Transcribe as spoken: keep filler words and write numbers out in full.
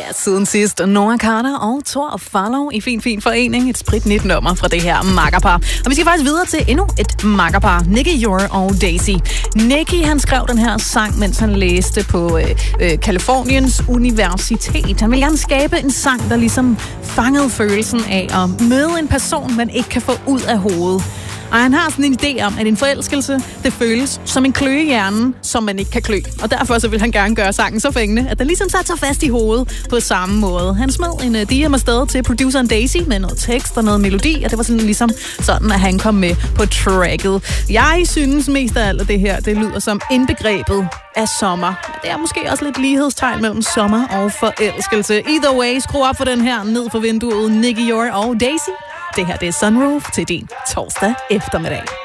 Ja, siden sidst Noah Carter og Thor Farlow i fin, fin forening. Et spritnyt nummer fra det her makkerpar. Og vi skal faktisk videre til endnu et makkerpar. Nicky Jor og Daisy. Nicky, han skrev den her sang, mens han læste på øh, øh, Californiens Universitet. Han ville gerne skabe en sang, der ligesom fangede følelsen af at møde en person, man ikke kan få ud af hovedet. Og han har sådan en idé om, at en forelskelse, det føles som en kløe i hjernen, som man ikke kan klø. Og derfor så vil han gerne gøre sangen så fængende, at den ligesom satte sig fast i hovedet på samme måde. Han smed en uh, D M afsted til produceren Daisy med noget tekst og noget melodi, og det var sådan ligesom sådan, at han kom med på tracket. Jeg synes mest af alt af det her, det lyder som indbegrebet af sommer. Det er måske også lidt lighedstegn mellem sommer og forelskelse. Either way, skru op for den her ned for vinduet. Nicky Jor og Daisy. Det her, det er Sunroof til din torsdag eftermiddag.